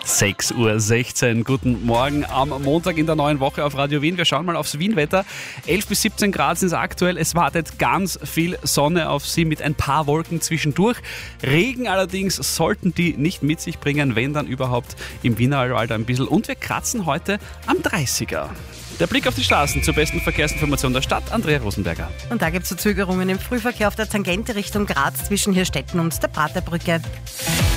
6:16 Uhr. Guten Morgen am Montag in der neuen Woche auf Radio Wien. Wir schauen mal aufs Wien-Wetter. 11 bis 17 Grad sind es aktuell. Es wartet ganz viel Sonne auf Sie mit ein paar Wolken zwischendurch. Regen allerdings sollten die nicht mit sich bringen, wenn dann überhaupt im Wienerwald ein bisschen. Und wir kratzen heute am 30er. Der Blick auf die Straßen zur besten Verkehrsinformation der Stadt. Andrea Rosenberger. Und da gibt es Verzögerungen im Frühverkehr auf der Tangente Richtung Graz zwischen Hirstetten und der Praterbrücke.